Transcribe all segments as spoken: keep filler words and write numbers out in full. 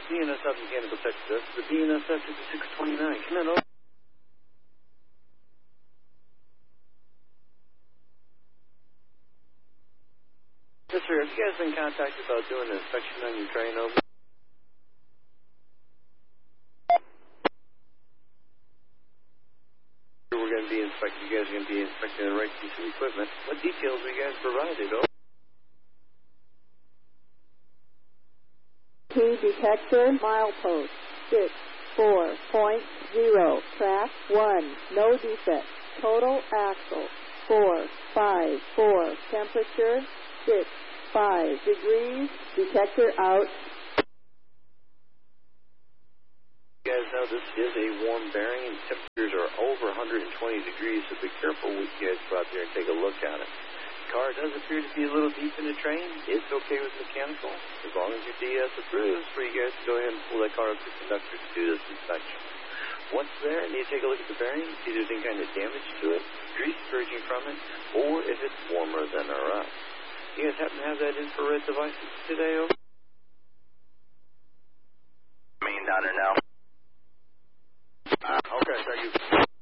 B N S F Mechanical Texas. The B N S F fifty-six twenty-nine. Come in, over. Yes, sir. Have you guys been contacted about doing an inspection on your train, over? We're going to be inspecting. You guys are going to be inspecting the right piece of equipment. What details were you guys provided, over? T detector, milepost, six, four point zero, track one, no defect, total axle, four, five, four, temperature, six, five degrees, detector out. You guys know this is a warm bearing and temperatures are over one hundred twenty degrees, so be careful when you guys go out there and take a look at it. The car does appear to be a little deep in the train. It's okay with mechanical, as long as your D S approves for you guys to go ahead and pull that car up to the conductor to do this inspection. Once there, and you take a look at the bearing, see if there's any kind of damage to it, grease purging from it, or if it's warmer than or up. You guys happen to have that infrared device today, over? Main downer now. Uh, okay, so you...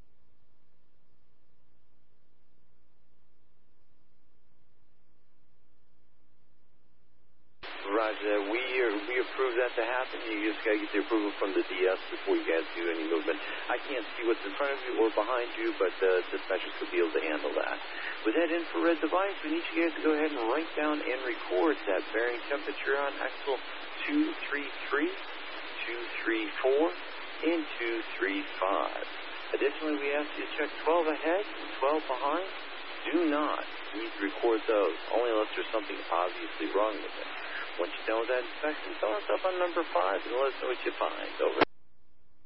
Roger, we are, we approve that to happen. You just got to get the approval from the D S before you guys do any movement. I can't see what's in front of you or behind you, but uh, dispatchers could be able to handle that. With that infrared device, we need you guys to go ahead and write down and record that bearing temperature on axle two three three, two three four, and two three five. Additionally, we ask you to check twelve ahead and twelve behind. Do not need to record those, only unless there's something obviously wrong with it. Once you're done with that inspection, tell us up on number five and let us know what you find. Over.